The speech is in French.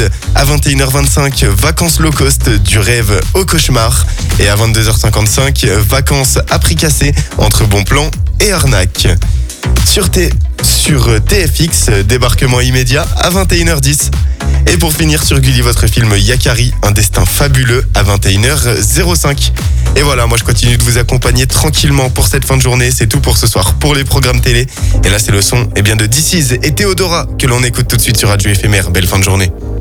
Grid. À 21h25, vacances low cost du rêve au cauchemar. Et à 22h55, vacances à prix cassé entre bon plan et arnaque. Sur TFX, débarquement immédiat à 21h10. Et pour finir sur Gulli, votre film Yakari, un destin fabuleux à 21h05. Et voilà, moi je continue de vous accompagner tranquillement pour cette fin de journée. C'est tout pour ce soir pour les programmes télé. Et là c'est le son de This Is et Théodora que l'on écoute tout de suite sur Radio Éphémère. Belle fin de journée.